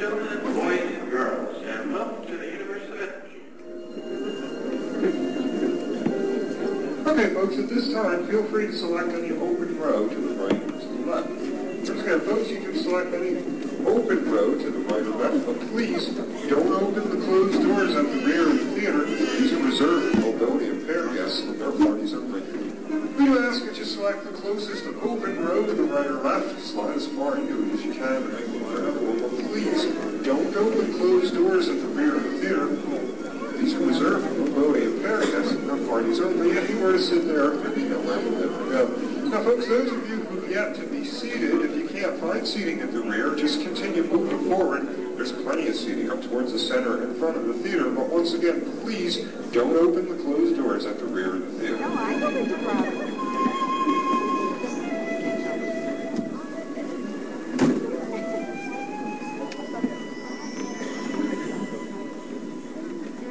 gentlemen, boys and girls, and welcome to the University of Energy. Okay, folks, at this time, feel free to select any open row to the right or to the left. Once again, folks, you can select any open row to the right or left, but please don't open the closed doors at the rear of the theater. These are reserved for mobility impaired guests and their parties only. We do ask that you select the closest open row to the right or left. Slide as far you as you can. Please don't open closed doors at the rear of the theater. These are reserved for mobility impaired guests and their parties only. Anywhere to sit there, there'll be nowhere to go. Now, folks, those of you who have yet to be seated, if you can't find seating at the rear, just continue moving forward. There's plenty of seating up towards the center in front of the theater, but once again, please don't open the closed doors at the rear of the theater. No, I don't think the problem.